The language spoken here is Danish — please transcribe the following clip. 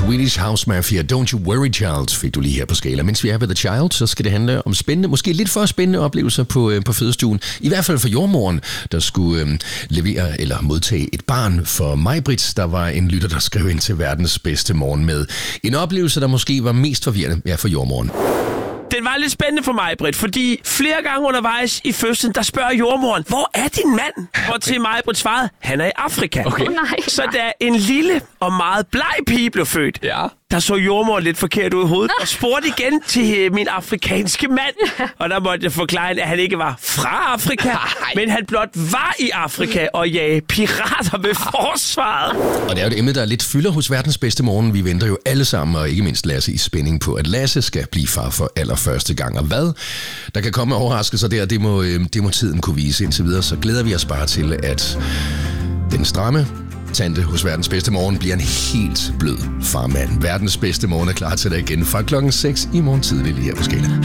Swedish House Mafia, Don't You Worry Child, fik du lige her på Skala. Mens vi er ved The Child, så skal det handle om spændende, måske lidt for spændende oplevelser på fødestuen. I hvert fald for jordmoren, der skulle levere eller modtage et barn for Maj-Brit. Der var en lytter, der skrev ind til verdens bedste morgen med en oplevelse, der måske var mest forvirrende for jordmoren. Den var lidt spændende for mig, Britt, fordi flere gange undervejs i fødslen, der spørger jordmoren, hvor er din mand? Hvor til mig, Britt svarede, han er i Afrika. Okay. Så da en lille og meget bleg pige blev født, der så jordmoren lidt forkert ud i hovedet, og spurgte igen til min afrikanske mand. Og der måtte jeg forklare, at han ikke var fra Afrika, men han blot var i Afrika og jagede pirater ved forsvaret. Og det er jo et emne, der lidt fylder hos verdens bedste morgen. Vi venter jo alle sammen, og ikke mindst Lasse, i spænding på, at Lasse skal blive far for allerførste gang. Og hvad der kan komme overraskelser der, det må tiden kunne vise. Indtil videre, så glæder vi os bare til, at den stramme tante hos verdens bedste morgen bliver en helt blød farmand. Verdens bedste morgen er klar til dig igen fra klokken 6 i morgen tidlig lige her på Skala.